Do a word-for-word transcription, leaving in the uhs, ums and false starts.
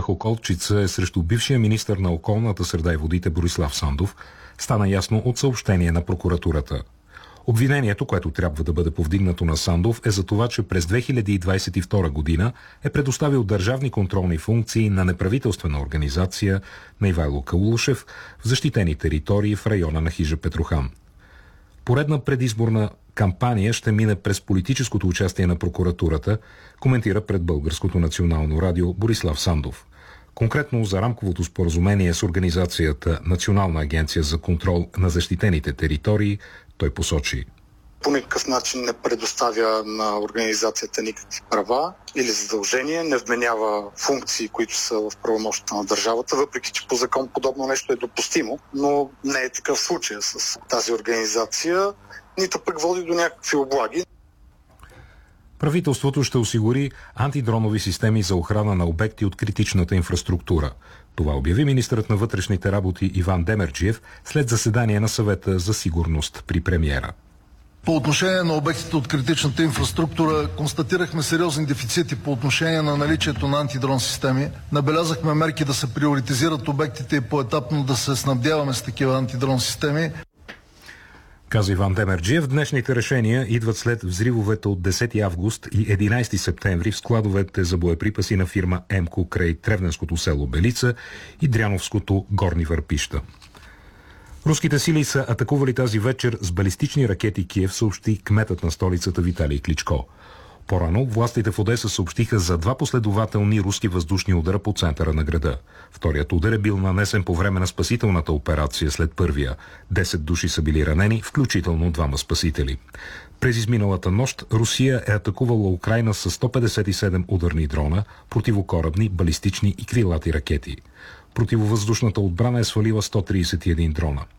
Рахоколчица е срещу бившия министър на околната среда и водите Борислав Сандов, стана ясно от съобщение на прокуратурата. Обвинението, което трябва да бъде повдигнато на Сандов, е за това, че през две хиляди двадесет и втора година е предоставил държавни контролни функции на неправителствена организация на Ивайло Каулушев в защитени територии в района на хижа Петрохан. Поредна предизборна кампания ще мине през политическото участие на прокуратурата, коментира пред Българското национално радио Борислав Сандов. Конкретно за рамковото споразумение с организацията Национална агенция за контрол на защитените територии, той посочи: по никакъв начин не предоставя на организацията никакви права или задължения, не вменява функции, които са в правомощията на държавата, въпреки че по закон подобно нещо е допустимо, но не е такъв случай с тази организация, нито пък води до някакви облаги. Правителството ще осигури антидронови системи за охрана на обекти от критичната инфраструктура. Това обяви министърът на вътрешните работи Иван Демерджиев след заседание на съвета за сигурност при премиера. По отношение на обектите от критичната инфраструктура констатирахме сериозни дефицити по отношение на наличието на антидрон системи. Набелязахме мерки да се приоритизират обектите и поетапно да се снабдяваме с такива антидрон системи. Каза Иван Демерджиев, днешните решения идват след взривовете от десети август и единадесети септември в складовете за боеприпаси на фирма Емко край Тревненското село Белица и Дряновското Горни Върпища. Руските сили са атакували тази вечер с балистични ракети Киев, съобщи кметът на столицата Виталий Кличко. По-рано властите в Одеса съобщиха за два последователни руски въздушни удара по центъра на града. Вторият удар е бил нанесен по време на спасителната операция след първия. Десет души са били ранени, включително двама спасители. През изминалата нощ Русия е атакувала Украйна с сто петдесет и седем ударни дрона, противокорабни, балистични и крилати ракети. Противовъздушната отбрана е свалила сто тридесет и един дрона.